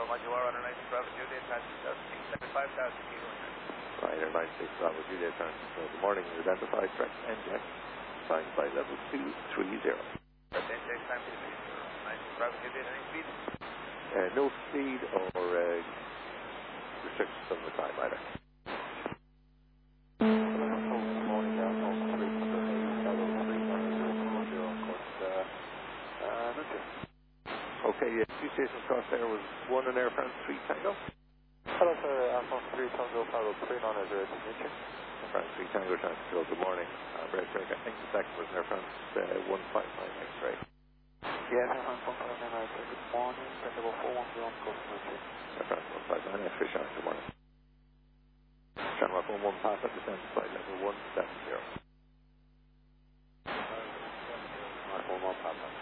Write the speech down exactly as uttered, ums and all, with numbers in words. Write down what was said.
Roger, one ninety Bravo Juliet, transfer five thousand kilos. Ryder ninety-six Bravo Juliet, transfer. Good morning, identified track N J X, signed by level two three zero. N J X, time to ninety Bravo Juliet, any speed? Uh, no speed or uh, restrictions on the time either. Okay, yeah, two stations cross there was one in Air France three Tango. Hello sir, Air France three Tango, Bravo three nine zero to meet you. Air France three Tango, transfer. Good morning. Uh, break break, I think the second was in Air France uh, one five nine X-ray. Yes, Air France one five nine X-ray, good morning. Bravo four one zero on course to meet you. Air France one five nine X-ray, Shannon, good morning. Shannon one one Papa, descend to flight level one seven zero. one one Papa.